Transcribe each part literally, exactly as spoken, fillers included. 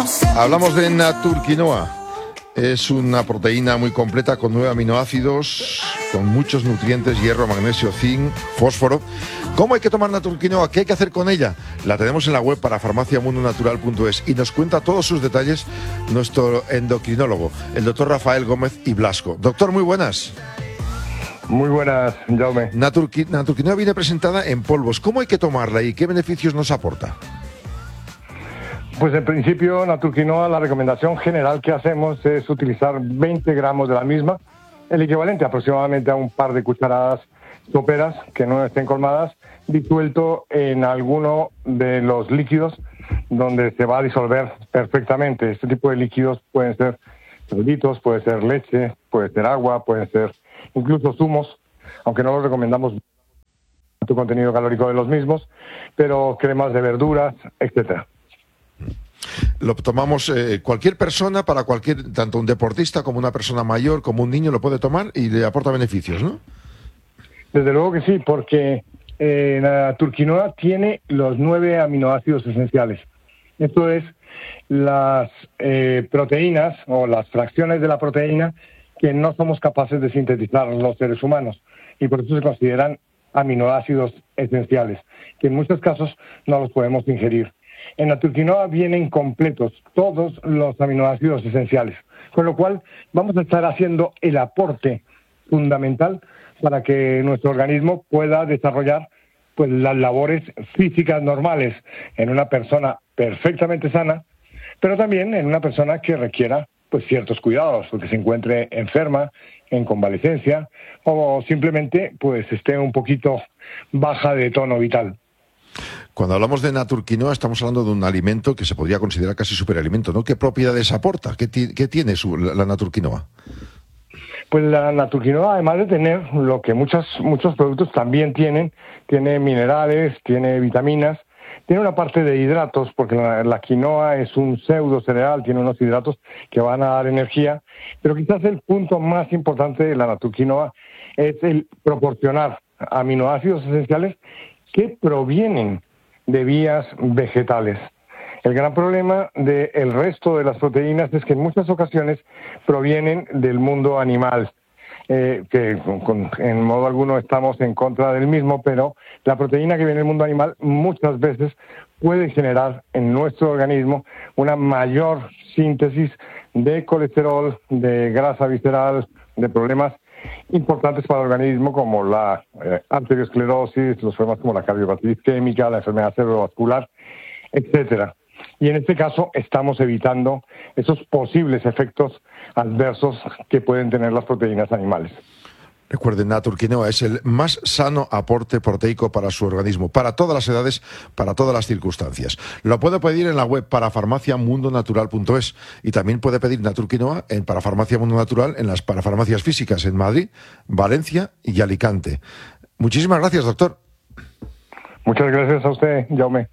Hablamos de Naturquinoa. Es una proteína muy completa con nueve aminoácidos, con muchos nutrientes, hierro, magnesio, zinc, fósforo. ¿Cómo hay que tomar Naturquinoa? ¿Qué hay que hacer con ella? La tenemos en la web para farmacia mundo natural punto es y nos cuenta todos sus detalles nuestro endocrinólogo, el doctor Rafael Gómez y Blasco. Doctor, muy buenas. Muy buenas, Jaume. Naturqui- Naturquinoa viene presentada en polvos. ¿Cómo hay que tomarla y qué beneficios nos aporta? Pues en principio, Naturquinoa, la recomendación general que hacemos es utilizar veinte gramos de la misma, el equivalente aproximadamente a un par de cucharadas soperas que no estén colmadas, disuelto en alguno de los líquidos donde se va a disolver perfectamente. Este tipo de líquidos pueden ser soliditos, puede ser leche, puede ser agua, pueden ser incluso zumos, aunque no los recomendamos tu contenido calórico de los mismos, pero cremas de verduras, etcétera. Lo tomamos eh, cualquier persona, para cualquier, tanto un deportista como una persona mayor, como un niño, lo puede tomar y le aporta beneficios, ¿no? Desde luego que sí, porque eh, la Naturquinoa tiene los nueve aminoácidos esenciales. Esto es las eh, proteínas o las fracciones de la proteína que no somos capaces de sintetizar los seres humanos y por eso se consideran aminoácidos esenciales, que en muchos casos no los podemos ingerir. En Naturquinoa vienen completos todos los aminoácidos esenciales, con lo cual vamos a estar haciendo el aporte fundamental para que nuestro organismo pueda desarrollar pues las labores físicas normales en una persona perfectamente sana, pero también en una persona que requiera pues ciertos cuidados, o que se encuentre enferma, en convalecencia, o simplemente pues esté un poquito baja de tono vital. Cuando hablamos de Naturquinoa estamos hablando de un alimento que se podría considerar casi superalimento, ¿no? ¿Qué propiedades aporta? ¿Qué, ti- qué tiene su, la, la Naturquinoa? Pues la Naturquinoa, además de tener lo que muchos, muchos productos también tienen, tiene minerales, tiene vitaminas, tiene una parte de hidratos, porque la, la quinoa es un pseudo cereal, tiene unos hidratos que van a dar energía, pero quizás el punto más importante de la Naturquinoa es el proporcionar aminoácidos esenciales que provienen de vías vegetales. El gran problema del resto de las proteínas es que en muchas ocasiones provienen del mundo animal, eh, que con, con, en modo alguno estamos en contra del mismo, pero la proteína que viene del mundo animal muchas veces puede generar en nuestro organismo una mayor síntesis de colesterol, de grasa visceral, de problemas importantes para el organismo como la eh, arteriosclerosis, los problemas como la cardiopatía isquémica, la enfermedad cerebrovascular, etcétera. Y en este caso estamos evitando esos posibles efectos adversos que pueden tener las proteínas animales. Recuerden, Naturquinoa es el más sano aporte proteico para su organismo, para todas las edades, para todas las circunstancias. Lo puede pedir en la web para farmacia mundo natural punto es y también puede pedir Naturquinoa en para farmacia mundo natural en las parafarmacias físicas en Madrid, Valencia y Alicante. Muchísimas gracias, doctor. Muchas gracias a usted, Jaume.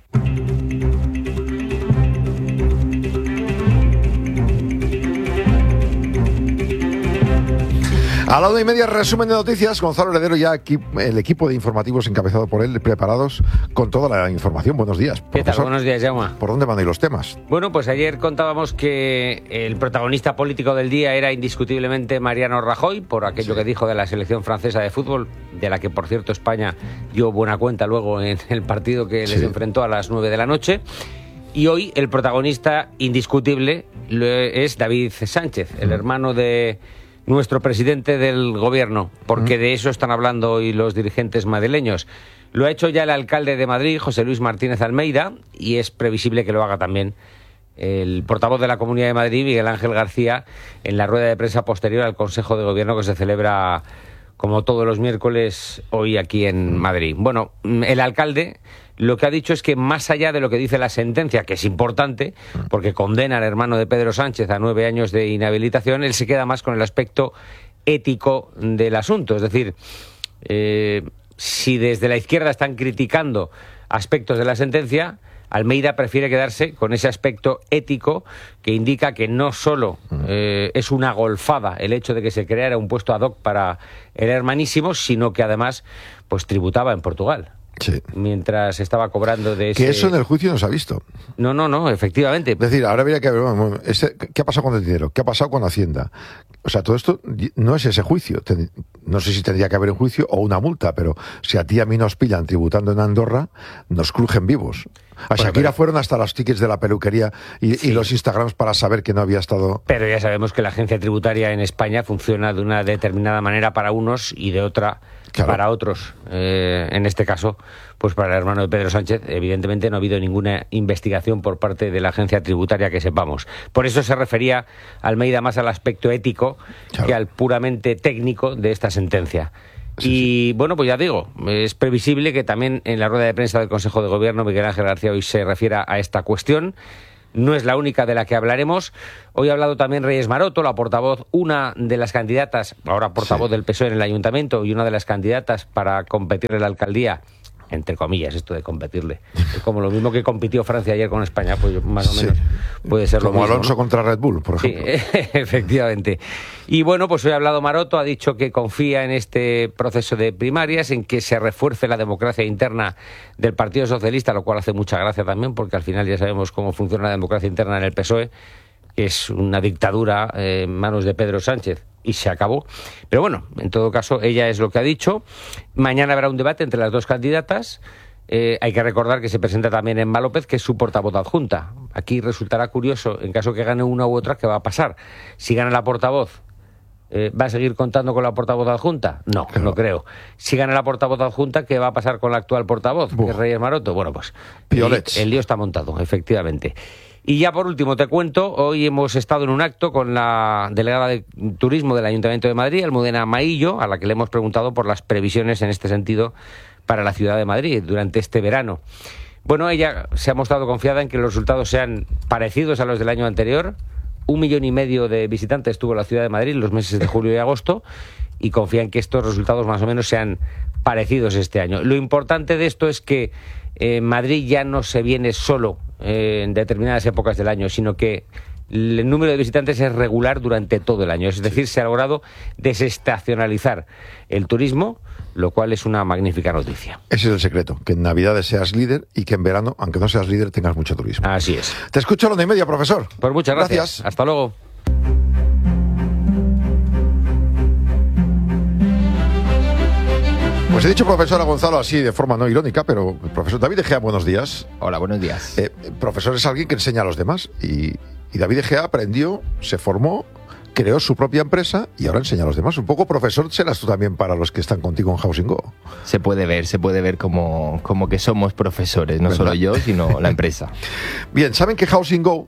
A la una y media, resumen de noticias. Gonzalo Heredero, ya aquí, el equipo de informativos encabezado por él, preparados con toda la información. Buenos días, ¿Qué tal? profesor. Buenos días, Jaume. ¿Por dónde van a ir los temas? Bueno, pues ayer contábamos que el protagonista político del día era indiscutiblemente Mariano Rajoy, por aquello Sí. que dijo de la selección francesa de fútbol, de la que, por cierto, España dio buena cuenta luego en el partido que Sí. les enfrentó a las nueve de la noche. Y hoy el protagonista indiscutible lo es David Sánchez, el Mm. hermano de nuestro presidente del gobierno, porque Mm. de eso están hablando hoy los dirigentes madrileños. Lo ha hecho ya el alcalde de Madrid, José Luis Martínez Almeida, y es previsible que lo haga también el portavoz de la Comunidad de Madrid, Miguel Ángel García, en la rueda de prensa posterior al Consejo de Gobierno que se celebra, como todos los miércoles, hoy aquí en Madrid. Bueno, el alcalde lo que ha dicho es que más allá de lo que dice la sentencia, que es importante, porque condena al hermano de Pedro Sánchez a nueve años de inhabilitación, él se queda más con el aspecto ético del asunto. Es decir, eh, si desde la izquierda están criticando aspectos de la sentencia, Almeida prefiere quedarse con ese aspecto ético que indica que no solo eh, es una golfada el hecho de que se creara un puesto ad hoc para el hermanísimo, sino que además pues tributaba en Portugal. Sí. Mientras estaba cobrando de ese... Que eso en el juicio no se ha visto. No, no, no, efectivamente. Es decir, ahora habría que ver, bueno, ese, ¿qué ha pasado con el dinero? ¿Qué ha pasado con Hacienda? O sea, todo esto no es ese juicio. Ten, no sé si tendría que haber un juicio o una multa, pero si a ti y a mí nos pillan tributando en Andorra, nos crujen vivos. A Shakira bueno, pero... fueron hasta los tickets de la peluquería y, sí. y los Instagrams para saber que no había estado... Pero ya sabemos que la agencia tributaria en España funciona de una determinada manera para unos y de otra claro. para otros. Eh, en este caso, pues para el hermano de Pedro Sánchez, evidentemente no ha habido ninguna investigación por parte de la agencia tributaria que sepamos. Por eso se refería Almeida más al aspecto ético claro. que al puramente técnico de esta sentencia. Sí, y sí. bueno, pues ya digo, es previsible que también en la rueda de prensa del Consejo de Gobierno Miguel Ángel García hoy se refiera a esta cuestión. No es la única de la que hablaremos. Hoy ha hablado también Reyes Maroto, la portavoz, una de las candidatas, ahora portavoz sí. del P S O E en el Ayuntamiento y una de las candidatas para competir en la alcaldía, entre comillas, esto de competirle. Es como lo mismo que compitió Francia ayer con España, pues más o menos sí. puede ser como lo mismo. Como Alonso ¿no? contra Red Bull, por ejemplo. Sí, efectivamente. Y bueno, pues hoy ha hablado Maroto, ha dicho que confía en este proceso de primarias, en que se refuerce la democracia interna del Partido Socialista, lo cual hace mucha gracia también, porque al final ya sabemos cómo funciona la democracia interna en el P S O E, que es una dictadura eh, en manos de Pedro Sánchez. Y se acabó. Pero bueno, en todo caso, ella es lo que ha dicho. Mañana habrá un debate entre las dos candidatas. Eh, hay que recordar que se presenta también Emma López, que es su portavoz adjunta. Aquí resultará curioso, en caso que gane una u otra, ¿qué va a pasar? Si gana la portavoz, eh, ¿va a seguir contando con la portavoz adjunta? No, claro. no creo. Si gana la portavoz adjunta, ¿qué va a pasar con la actual portavoz, Buf. que es Reyes Maroto? Bueno, pues el, el lío está montado, efectivamente. Y ya por último te cuento, hoy hemos estado en un acto con la delegada de Turismo del Ayuntamiento de Madrid, Almudena Maillo, a la que le hemos preguntado por las previsiones en este sentido para la ciudad de Madrid durante este verano. Bueno, ella se ha mostrado confiada en que los resultados sean parecidos a los del año anterior. Un millón y medio de visitantes tuvo la ciudad de Madrid en los meses de julio y agosto y confía en que estos resultados más o menos sean parecidos este año. Lo importante de esto es que eh, Madrid ya no se viene solo eh, en determinadas épocas del año, sino que el número de visitantes es regular durante todo el año. Es decir, se ha logrado desestacionalizar el turismo, lo cual es una magnífica noticia. Ese es el secreto, que en Navidades seas líder y que en verano, aunque no seas líder, tengas mucho turismo. Así es. Te escucho a la una y media, profesor. Pues muchas gracias. Gracias. Hasta luego. Pues he dicho profesor a Gonzalo así de forma no irónica, pero profesor David Egea, buenos días. Hola, buenos días. Eh, profesor es alguien que enseña a los demás y, y David Egea aprendió, se formó, creó su propia empresa y ahora enseña a los demás. Un poco profesor serás tú también para los que están contigo en Housing Go. Se puede ver, se puede ver como, como que somos profesores, no ¿verdad? Solo yo, sino la empresa. Bien, ¿saben que Housing Go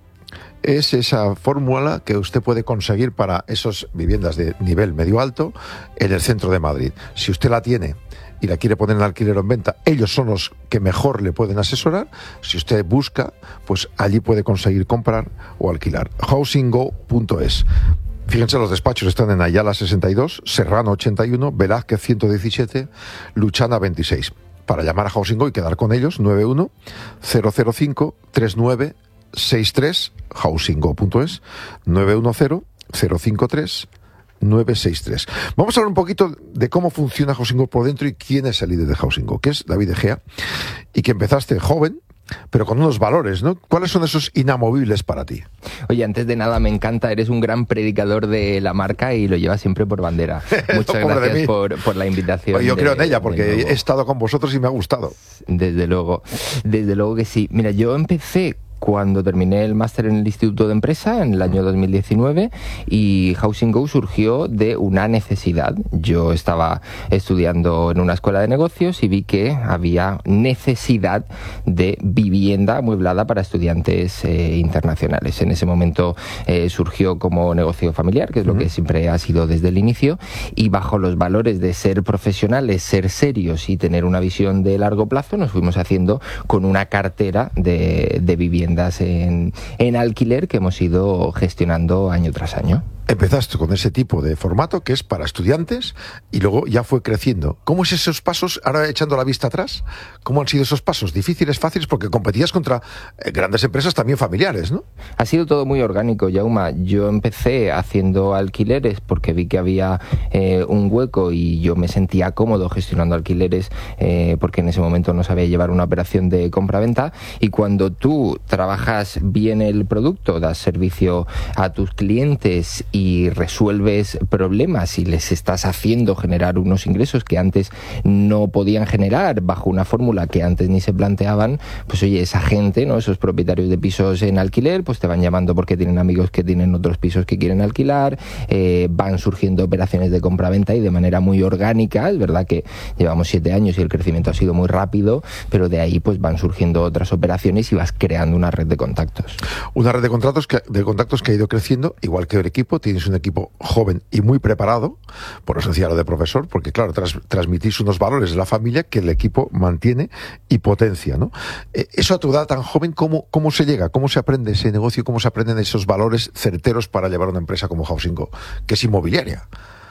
es esa fórmula que usted puede conseguir para esas viviendas de nivel medio-alto en el centro de Madrid? Si usted la tiene y la quiere poner en alquiler o en venta, ellos son los que mejor le pueden asesorar. Si usted busca, pues allí puede conseguir comprar o alquilar. housing go punto es. Fíjense, los despachos están en Ayala sesenta y dos, Serrano ochenta y uno, Velázquez ciento diecisiete, Luchana veintiséis. Para llamar a Housing Go y quedar con ellos, nueve uno cero cero cinco tres nueve seis tres, housing go punto es, nueve uno cero cero cinco tres nueve seis tres. Vamos a hablar un poquito de cómo funciona Housing Go por dentro y quién es el líder de Housing Go, que es David Egea, y que empezaste joven, pero con unos valores, ¿no? ¿Cuáles son esos inamovibles para ti? Oye, antes de nada, me encanta, eres un gran predicador de la marca y lo llevas siempre por bandera. Muchas no, gracias por, por la invitación. Yo de, creo en ella, porque he estado con vosotros y me ha gustado. Desde luego, desde luego que sí. Mira, yo empecé cuando terminé el máster en el Instituto de Empresa en el año dos mil diecinueve y Housing Go surgió de una necesidad. Yo estaba estudiando en una escuela de negocios y vi que había necesidad de vivienda amueblada para estudiantes eh, internacionales. En ese momento eh, surgió como negocio familiar, que es lo uh-huh. que siempre ha sido desde el inicio, y bajo los valores de ser profesionales, ser serios y tener una visión de largo plazo, nos fuimos haciendo con una cartera de, de vivienda En, en alquiler que hemos ido gestionando año tras año. empezaste con ese tipo de formato que es para estudiantes y luego ya fue creciendo. ¿Cómo es esos pasos, ahora echando la vista atrás, cómo han sido esos pasos? ¿Difíciles, fáciles? Porque competías contra eh, grandes empresas también familiares, ¿no? Ha sido todo muy orgánico, Jaume. Yo empecé haciendo alquileres porque vi que había eh, un hueco y yo me sentía cómodo gestionando alquileres eh, porque en ese momento no sabía llevar una operación de compra-venta, y cuando tú trabajas bien el producto, das servicio a tus clientes y resuelves problemas y les estás haciendo generar unos ingresos que antes no podían generar bajo una fórmula que antes ni se planteaban, pues oye, esa gente, ¿no?, esos propietarios de pisos en alquiler, pues te van llamando porque tienen amigos que tienen otros pisos que quieren alquilar, eh, van surgiendo operaciones de compra-venta y de manera muy orgánica. Es verdad que llevamos siete años y el crecimiento ha sido muy rápido, pero de ahí pues van surgiendo otras operaciones y vas creando una red de contactos. Una red de contactos que, de contactos que ha ido creciendo, igual que el equipo. Tienes un equipo joven y muy preparado, por eso decía lo de profesor, porque claro, tras, transmitís unos valores de la familia que el equipo mantiene y potencia, ¿no? Eh, eso a tu edad tan joven, ¿cómo, cómo se llega? ¿Cómo se aprende ese negocio? ¿Cómo se aprenden esos valores certeros para llevar una empresa como Housing Go, que es inmobiliaria?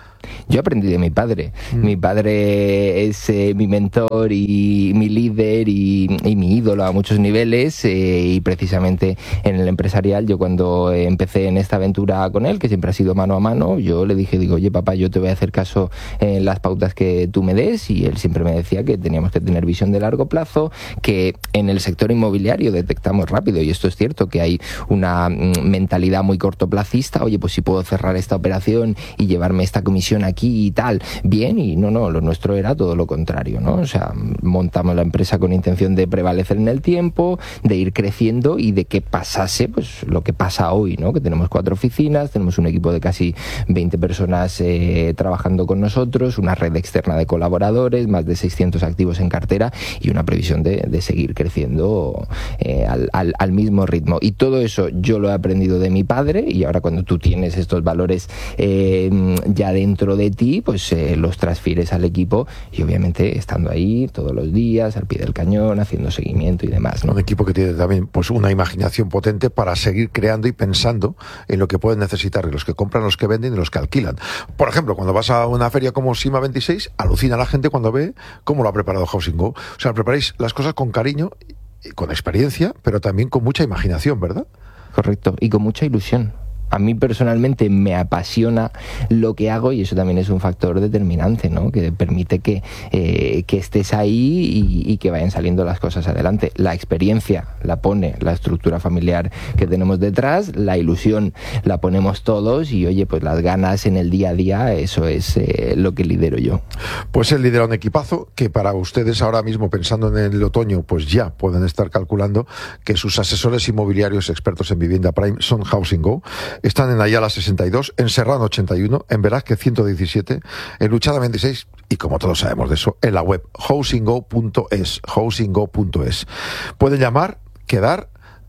Yo aprendí de mi padre. Mm. Mi padre es eh, mi mentor y mi líder y, y mi ídolo a muchos niveles, eh, y precisamente en el empresarial, yo cuando empecé en esta aventura con él, que siempre ha sido mano a mano, yo le dije, digo, oye papá, yo te voy a hacer caso en las pautas que tú me des, y él siempre me decía que teníamos que tener visión de largo plazo, que en el sector inmobiliario detectamos rápido, y esto es cierto, que hay una mm, mentalidad muy cortoplacista. Oye, pues si puedo cerrar esta operación y llevarme esta comisión aquí y tal, bien, y no, no, lo nuestro era todo lo contrario, ¿no? O sea, montamos la empresa con intención de prevalecer en el tiempo, de ir creciendo y de que pasase, pues, lo que pasa hoy, ¿no? Que tenemos cuatro oficinas, tenemos un equipo de casi veinte personas eh, trabajando con nosotros, una red externa de colaboradores, más de seiscientos activos en cartera y una previsión de, de seguir creciendo eh, al, al, al mismo ritmo. Y todo eso yo lo he aprendido de mi padre, y ahora cuando tú tienes estos valores eh, ya dentro de ti, pues eh, los transfieres al equipo, y obviamente estando ahí todos los días al pie del cañón, haciendo seguimiento y demás, ¿no? Un equipo que tiene también pues una imaginación potente para seguir creando y pensando en lo que pueden necesitar de los que compran, los que venden y los que alquilan. Por ejemplo, cuando vas a una feria como SIMA veintiséis, alucina la gente cuando ve cómo lo ha preparado Housing Go. O sea, preparáis las cosas con cariño, con experiencia, pero también con mucha imaginación, ¿verdad? Correcto, y con mucha ilusión. A mí personalmente me apasiona lo que hago, y eso también es un factor determinante, ¿no? Que permite que, eh, que estés ahí y, y que vayan saliendo las cosas adelante. La experiencia la pone la estructura familiar que tenemos detrás, la ilusión la ponemos todos, y oye, pues las ganas en el día a día, eso es eh, lo que lidero yo. Pues él lidera un equipazo que para ustedes ahora mismo, pensando en el otoño, pues ya pueden estar calculando que sus asesores inmobiliarios expertos en vivienda prime son Housing Go. Están en Ayala sesenta y dos, en Serrano ochenta y uno, en Velázquez ciento diecisiete, en Luchana veintiséis, y como todos sabemos de eso, en la web housing go punto es, housing go punto es. Pueden llamar, quedar,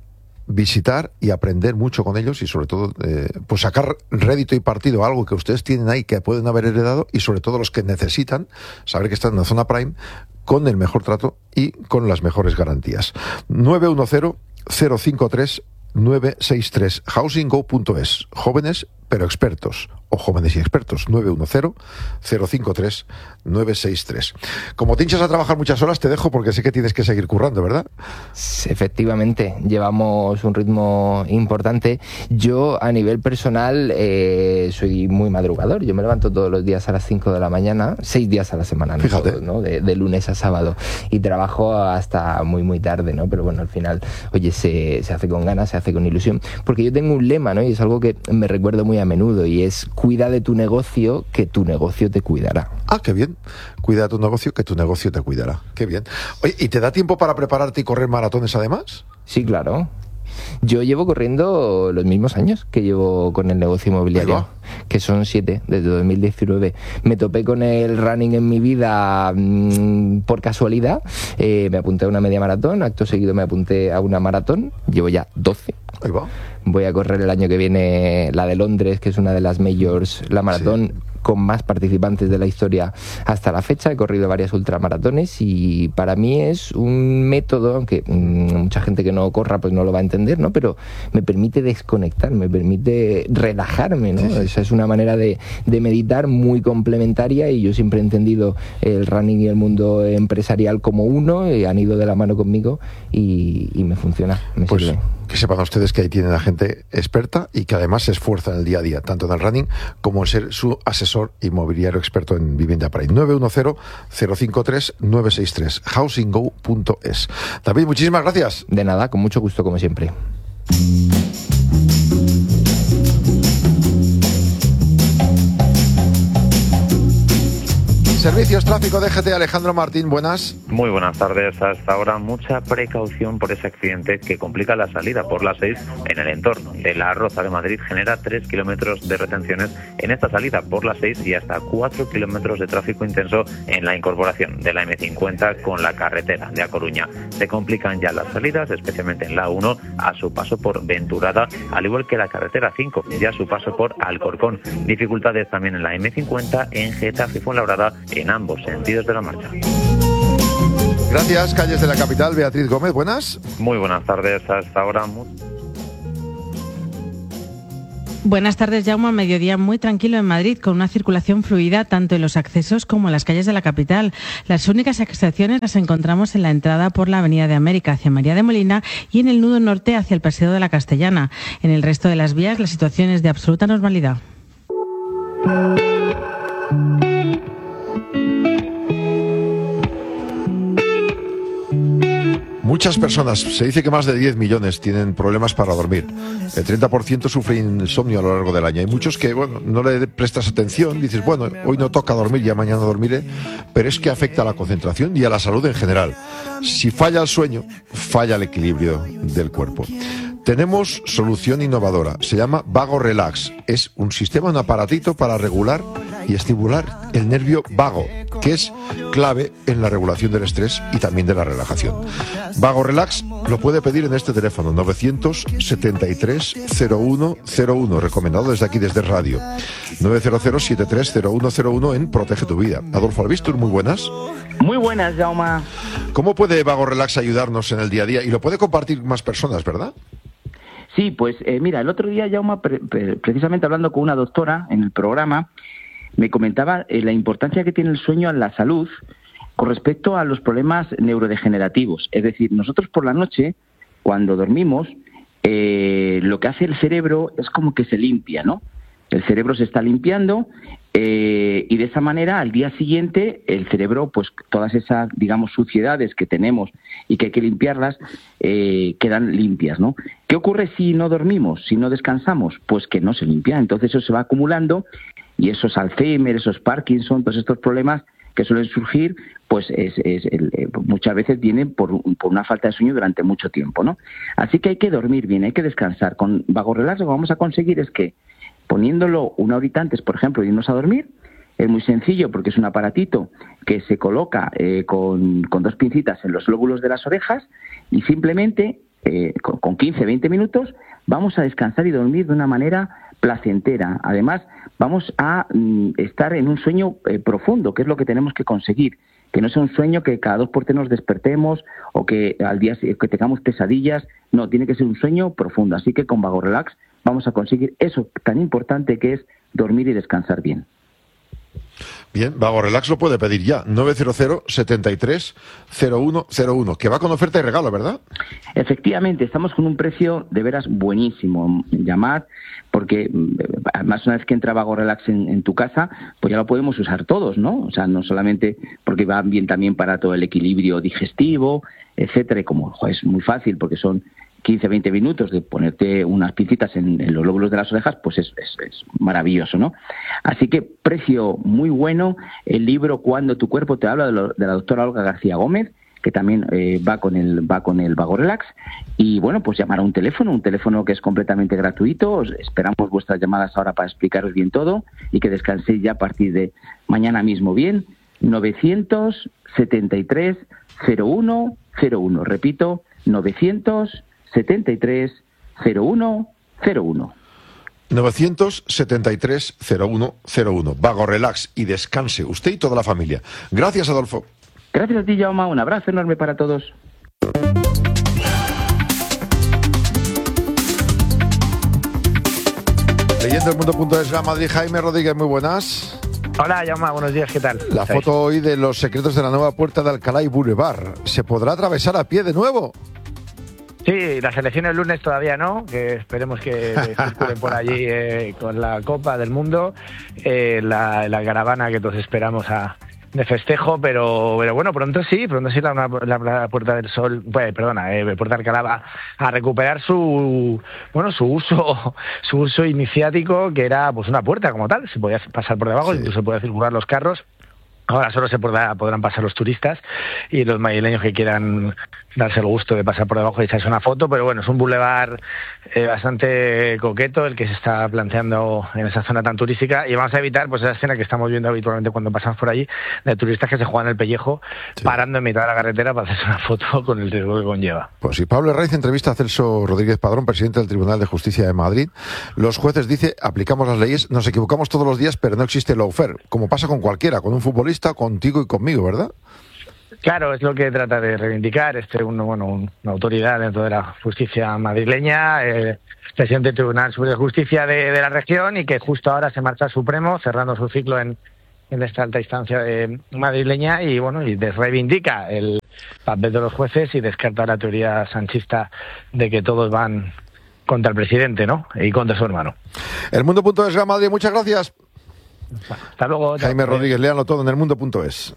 visitar y aprender mucho con ellos, y sobre todo eh, pues sacar rédito y partido a algo que ustedes tienen ahí que pueden haber heredado, y sobre todo los que necesitan saber que están en la zona prime con el mejor trato y con las mejores garantías. nueve uno cero, cero cinco tres, nueve seis tres, housing go punto es. Jóvenes pero expertos, o jóvenes y expertos. Nueve uno cero, cero cinco tres, nueve seis tres. Como te hinchas a trabajar muchas horas, te dejo porque sé que tienes que seguir currando, ¿verdad? Efectivamente, llevamos un ritmo importante. Yo, a nivel personal, eh, soy muy madrugador. Yo me levanto todos los días a las cinco de la mañana, seis días a la semana, ¿no? Fíjate. Todos, ¿no? De, de lunes a sábado. Y trabajo hasta muy, muy tarde, ¿no? Pero bueno, al final, oye, se, se hace con ganas, se hace con ilusión. Porque yo tengo un lema, ¿no? Y es algo que me recuerdo muy a menudo, y es: cuida de tu negocio, que tu negocio te cuidará. Ah, qué bien. Cuida de tu negocio, que tu negocio te cuidará. Qué bien. Oye, ¿y te da tiempo para prepararte y correr maratones además? Sí, claro. Yo llevo corriendo los mismos años que llevo con el negocio inmobiliario, que son siete, desde dos mil diecinueve. Me topé con el running en mi vida mmm, por casualidad. Eh, me apunté a una media maratón, acto seguido me apunté a una maratón. Llevo ya doce. Ahí va. Voy a correr el año que viene la de Londres, que es una de las majors, la maratón. Sí. con más participantes de la historia hasta la fecha. He corrido varias ultramaratones y para mí es un método, aunque mmm, mucha gente que no corra pues no lo va a entender, ¿no? Pero me permite desconectar, me permite relajarme, ¿no? Sí, sí. Esa es una manera de, de meditar muy complementaria y yo siempre he entendido el running y el mundo empresarial como uno, y han ido de la mano conmigo y, y me funciona, me pues, sirve. Que sepan ustedes que ahí tienen a gente experta y que además se esfuerza en el día a día, tanto en el running como en ser su asesor inmobiliario experto en vivienda para ir. nueve uno cero, cero cinco tres, nueve seis tres, housing go punto es. David, muchísimas gracias. De nada, con mucho gusto como siempre. Servicios Tráfico D G T, Alejandro Martín, buenas. Muy buenas tardes. Hasta ahora mucha precaución por ese accidente que complica la salida por la seis en el entorno de la Roza de Madrid. Genera tres kilómetros de retenciones en esta salida por la seis y hasta cuatro kilómetros de tráfico intenso en la incorporación de la eme cincuenta con la carretera de A Coruña. Se complican ya las salidas, especialmente en la uno a su paso por Venturada, al igual que la carretera cinco ya a su paso por Alcorcón. Dificultades también en la eme cincuenta en Getafe y Fuenlabrada, en ambos sentidos de la marcha. Gracias. Calles de la capital, Beatriz Gómez, buenas. Muy buenas tardes. Hasta ahora muy... Buenas tardes, Jaume. Mediodía muy tranquilo en Madrid, con una circulación fluida tanto en los accesos como en las calles de la capital. Las únicas excepciones las encontramos en la entrada por la Avenida de América hacia María de Molina y en el nudo norte hacia el Paseo de la Castellana. En el resto de las vías la situación es de absoluta normalidad. Muchas personas, se dice que más de diez millones tienen problemas para dormir. El treinta por ciento sufren insomnio a lo largo del año. Hay muchos que, bueno, no le prestas atención, dices, bueno, hoy no toca dormir, ya mañana dormiré, pero es que afecta a la concentración y a la salud en general. Si falla el sueño, falla el equilibrio del cuerpo. Tenemos solución innovadora, se llama Vago Relax. Es un sistema, un aparatito para regular y estimular el nervio vago, que es clave en la regulación del estrés y también de la relajación. Vago Relax lo puede pedir en este teléfono, novecientos setenta y tres cero uno cero uno, recomendado desde aquí, desde radio, nueve cero cero setenta y tres cero uno cero uno en Protege tu Vida. Adolfo Albistur, muy buenas. Muy buenas, Jaume. ¿Cómo puede Vago Relax ayudarnos en el día a día? Y lo puede compartir más personas, ¿verdad? Sí, pues eh, mira, el otro día, Jaume, pre- pre- precisamente hablando con una doctora en el programa, me comentaba eh, la importancia que tiene el sueño en la salud con respecto a los problemas neurodegenerativos. Es decir, nosotros por la noche, cuando dormimos, eh, lo que hace el cerebro es como que se limpia, ¿no? El cerebro se está limpiando eh, y de esa manera al día siguiente el cerebro, pues todas esas, digamos, suciedades que tenemos y que hay que limpiarlas, eh, quedan limpias, ¿no? ¿Qué ocurre si no dormimos, si no descansamos? Pues que no se limpia, entonces eso se va acumulando y esos Alzheimer, esos Parkinson, todos estos problemas que suelen surgir, pues es, es el, eh, muchas veces vienen por, por una falta de sueño durante mucho tiempo, ¿no? Así que hay que dormir bien, hay que descansar. Con Vago Relax lo que vamos a conseguir es que, poniéndolo una horita antes, por ejemplo, de irnos a dormir, es muy sencillo porque es un aparatito que se coloca eh, con, con dos pincitas en los lóbulos de las orejas y simplemente eh, con, con quince, veinte minutos vamos a descansar y dormir de una manera placentera. Además, vamos a mm, estar en un sueño eh, profundo, que es lo que tenemos que conseguir. Que no sea un sueño que cada dos por tres nos despertemos o que al día que tengamos pesadillas. No, tiene que ser un sueño profundo. Así que con Vago Relax vamos a conseguir eso tan importante que es dormir y descansar bien. Bien, Vago Relax lo puede pedir ya, nueve cero cero setenta y tres cero uno cero uno, que va con oferta y regalo, ¿verdad? Efectivamente, estamos con un precio de veras buenísimo. Llamad, porque además una vez que entra Vago Relax en, en tu casa, pues ya lo podemos usar todos, ¿no? O sea, no solamente porque va bien también para todo el equilibrio digestivo, etcétera, y como jo, es muy fácil porque son quince, veinte minutos de ponerte unas pincitas en, en los lóbulos de las orejas, pues es, es, es maravilloso, ¿no? Así que precio muy bueno. El libro Cuando tu cuerpo te habla, de, lo, de la doctora Olga García Gómez, que también eh, va con el va con el Vago Relax. Y bueno, pues llamar a un teléfono, un teléfono que es completamente gratuito. Os esperamos vuestras llamadas ahora para explicaros bien todo y que descanséis ya a partir de mañana mismo bien. novecientos setenta y tres cero uno cero uno. Repito, novecientos setenta y tres cero uno cero uno. novecientos setenta y tres cero uno cero uno. Vago Relax y descanse usted y toda la familia. Gracias, Adolfo. Gracias a ti, Jaume. Un abrazo enorme para todos. Leyendo el mundo.es, Real Madrid, Jaime Rodríguez, muy buenas. Hola, Jaume, buenos días, ¿qué tal? La foto hoy de los secretos de la nueva puerta de Alcalá y Boulevard. ¿Se podrá atravesar a pie de nuevo? Sí, las elecciones el lunes todavía no, que esperemos que circulen por allí eh, con la Copa del Mundo, eh, la, la caravana que todos esperamos a, de festejo, pero pero bueno, pronto sí, pronto sí la, la, la Puerta del Sol, pues, perdona, eh, Puerta de Alcalá va a recuperar su bueno su uso su uso iniciático, que era pues una puerta como tal, se podía pasar por debajo, sí. Incluso se podía circular los carros. Ahora solo se podrá, podrán pasar los turistas y los madrileños que quieran darse el gusto de pasar por debajo y echarse una foto, pero bueno, es un bulevar eh, bastante coqueto el que se está planteando en esa zona tan turística, y vamos a evitar pues esa escena que estamos viendo habitualmente cuando pasamos por allí, de turistas que se juegan el pellejo, sí, parando en mitad de la carretera para hacerse una foto con el riesgo que conlleva. Pues si Pablo Herraiz entrevista a Celso Rodríguez Padrón, presidente del Tribunal de Justicia de Madrid, los jueces dice, aplicamos las leyes, nos equivocamos todos los días, pero no existe lawfare, como pasa con cualquiera, con un futbolista, contigo y conmigo, ¿verdad? Claro, es lo que trata de reivindicar este uno, bueno, una autoridad dentro de la justicia madrileña, eh, presidente del Tribunal Superior de Justicia de, de la región, y que justo ahora se marcha al Supremo, cerrando su ciclo en, en esta alta instancia eh, madrileña, y bueno, y reivindica el papel de los jueces y descarta la teoría sanchista de que todos van contra el presidente, ¿no? Y contra su hermano. El Mundo.es, Real Madrid, muchas gracias. Hasta luego. Jaime Rodríguez, léanlo todo en el Mundo.es.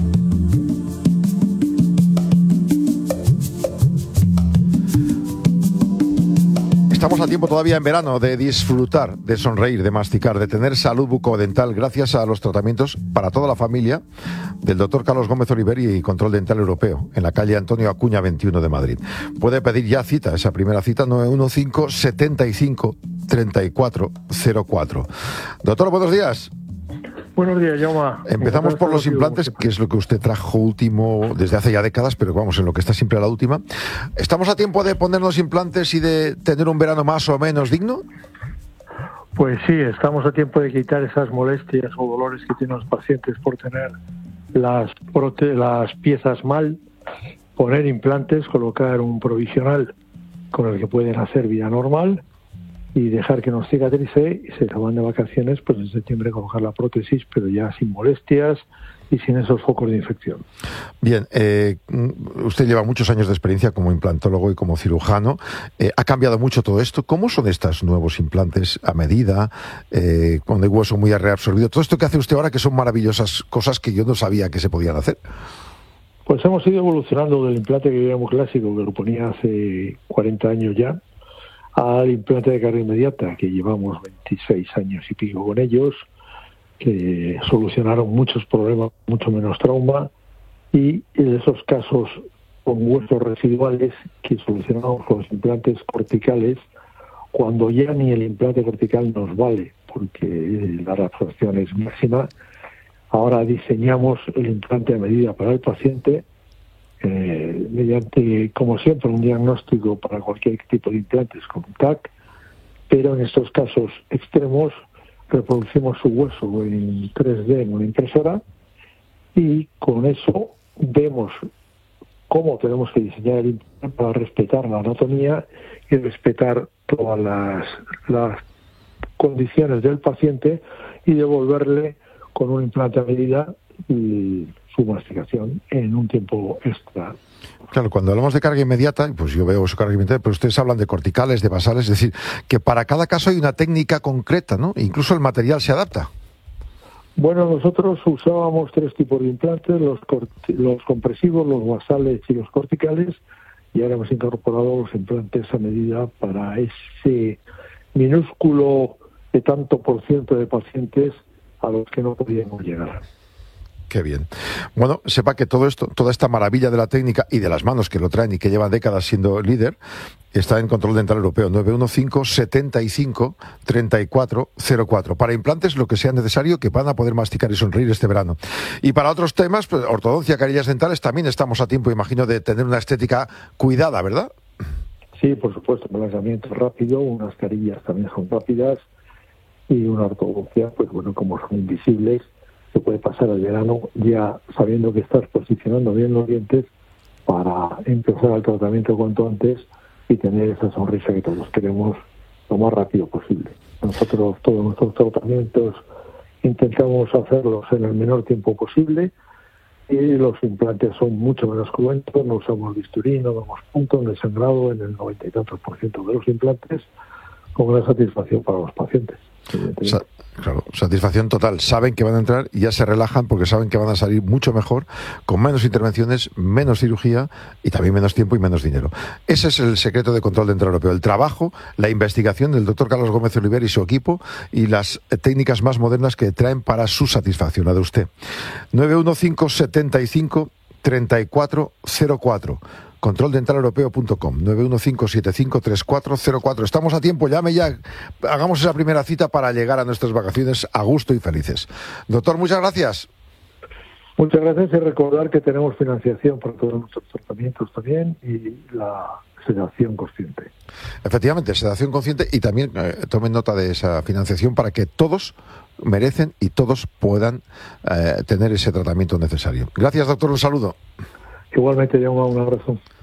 Estamos a tiempo todavía en verano de disfrutar, de sonreír, de masticar, de tener salud bucodental gracias a los tratamientos para toda la familia del doctor Carlos Gómez Oliveri y Control Dental Europeo, en la calle Antonio Acuña veintiuno de Madrid. Puede pedir ya cita, esa primera cita, nueve uno cinco, setenta y cinco, treinta y cuatro cero cuatro. Doctor, buenos días. Buenos días, Jaume. Empezamos por los implantes, que es lo que usted trajo último desde hace ya décadas, pero vamos, en lo que está siempre a la última. ¿Estamos a tiempo de ponernos implantes y de tener un verano más o menos digno? Pues sí, estamos a tiempo de quitar esas molestias o dolores que tienen los pacientes por tener las, prote- las piezas mal, poner implantes, colocar un provisional con el que pueden hacer vida normal y dejar que nos cicatrice, y se van de vacaciones, pues en septiembre colocar la prótesis, pero ya sin molestias y sin esos focos de infección. Bien, eh, usted lleva muchos años de experiencia como implantólogo y como cirujano. Eh, ¿Ha cambiado mucho todo esto? ¿Cómo son estos nuevos implantes a medida, eh, con el hueso muy reabsorbido? Todo esto que hace usted ahora, que son maravillosas cosas que yo no sabía que se podían hacer. Pues hemos ido evolucionando del implante que veíamos clásico, que lo ponía hace cuarenta años ya, al implante de carga inmediata, que llevamos veintiséis años y pico con ellos, que solucionaron muchos problemas, mucho menos trauma, y en esos casos con huesos residuales que solucionamos con los implantes corticales, cuando ya ni el implante cortical nos vale, porque la reabsorción es máxima. Ahora diseñamos el implante a medida para el paciente, Eh, mediante, como siempre, un diagnóstico para cualquier tipo de implantes con un T A C, pero en estos casos extremos reproducimos su hueso en tres D en una impresora, y con eso vemos cómo tenemos que diseñar el implante para respetar la anatomía y respetar todas las, las condiciones del paciente, y devolverle con un implante a medida y su masticación en un tiempo extra. Claro, cuando hablamos de carga inmediata, pues yo veo su carga inmediata, pero ustedes hablan de corticales, de basales, es decir, que para cada caso hay una técnica concreta, ¿no? Incluso el material se adapta. Bueno, nosotros usábamos tres tipos de implantes, los, corti- los compresivos, los basales y los corticales, y ahora hemos incorporado los implantes a medida para ese minúsculo de tanto por ciento de pacientes a los que no podíamos llegar. Qué bien. Bueno, sepa que todo esto, toda esta maravilla de la técnica y de las manos que lo traen y que llevan décadas siendo líder, está en Control Dental Europeo, nueve uno cinco, setenta y cinco, treinta y cuatro cero cuatro. Para implantes, lo que sea necesario, que van a poder masticar y sonreír este verano. Y para otros temas, pues, ortodoncia, carillas dentales, también estamos a tiempo, imagino, de tener una estética cuidada, ¿verdad? Sí, por supuesto, un blanqueamiento rápido, unas carillas también son rápidas y una ortodoncia, pues bueno, como son invisibles, se puede pasar el verano ya sabiendo que estás posicionando bien los dientes para empezar el tratamiento cuanto antes y tener esa sonrisa que todos queremos lo más rápido posible. Nosotros todos nuestros tratamientos intentamos hacerlos en el menor tiempo posible y los implantes son mucho menos cruentos, no usamos bisturí, no damos punto en el sangrado en el noventa y tantos por ciento de los implantes, con una satisfacción para los pacientes. Sa- claro, satisfacción total. Saben que van a entrar y ya se relajan porque saben que van a salir mucho mejor, con menos intervenciones, menos cirugía y también menos tiempo y menos dinero. Ese es el secreto de Control Dental Europeo. El trabajo, la investigación del doctor Carlos Gómez Oliver y su equipo y las técnicas más modernas que traen para su satisfacción, la de usted. nueve uno cinco, setenta y cinco, treinta y cuatro cero cuatro. control dental europeo punto com, nueve uno cinco, setenta y cinco, treinta y cuatro cero cuatro. Estamos a tiempo, llame ya, hagamos esa primera cita para llegar a nuestras vacaciones a gusto y felices. Doctor, muchas gracias. Muchas gracias y recordar que tenemos financiación para todos nuestros tratamientos también y la sedación consciente. Efectivamente, sedación consciente y también eh, tomen nota de esa financiación para que todos merecen y todos puedan eh, tener ese tratamiento necesario. Gracias, doctor, un saludo. Igualmente, Jaume, un abrazo.